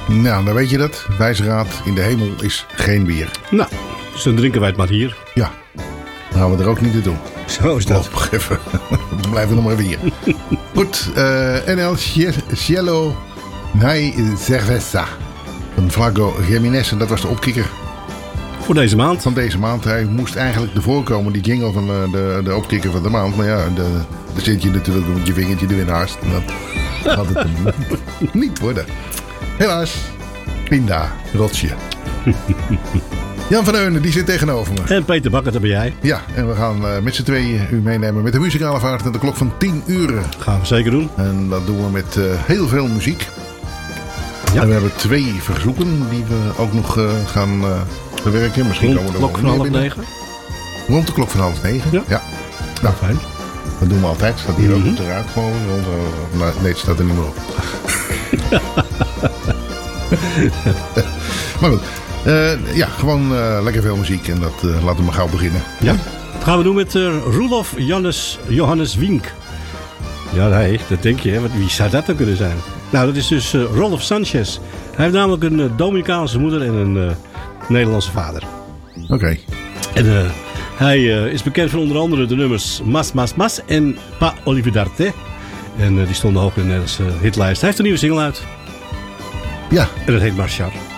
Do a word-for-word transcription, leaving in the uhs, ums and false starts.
Nou, dan weet je dat. Wijze raad, in de hemel is geen bier. Nou, dus dan drinken wij het maar hier. Ja, dan gaan we er ook niet naartoe. Zo is dat. Op, even. We blijven nog maar even hier. Goed, uh, N L Cielo Nai Cerveza van Flaco Jiménez. En dat was de opkikker. Voor deze maand. Van deze maand. Hij moest eigenlijk ervoor komen, die jingle van de, de, de opkikker van de maand. Maar ja, de, daar zit je natuurlijk met je vingertje erin naast. En dat gaat het hem niet worden. Helaas. Pinda, rotsje. Jan van Eunen, die zit tegenover me. En Peter Bakker, dat ben jij. Ja, en we gaan uh, met z'n tweeën u meenemen met de muzikale vaart aan de klok van tien uur. Gaan we zeker doen. En dat doen we met uh, heel veel muziek. Ja. En we hebben twee verzoeken die we ook nog uh, gaan uh, bewerken. Misschien Rond de komen we klok van half negen. Rond de klok van half negen? Ja. Ja. Nou, fijn. Dat doen we altijd. Staat hier Mm-hmm. ook op de ruit gewoon. Rond, uh, nou, nee, het staat er niet meer op. Maar goed. Uh, ja, gewoon uh, lekker veel muziek. En dat uh, laten we maar gauw beginnen. Ja. Dat gaan we doen met uh, Roelof Johannes, Johannes Wink. Ja, nee, dat denk je. Hè? Wie zou dat dan kunnen zijn? Nou, dat is dus uh, Rolf Sanchez. Hij heeft namelijk een uh, Dominicaanse moeder en een uh, Nederlandse vader. Oké. Okay. En uh, hij uh, is bekend van onder andere de nummers Mas Mas Mas en Pa Olvidarte. En uh, die stonden hoog in de Nederlandse hitlijst. Hij heeft een nieuwe single uit. Ja. En dat heet Marchar.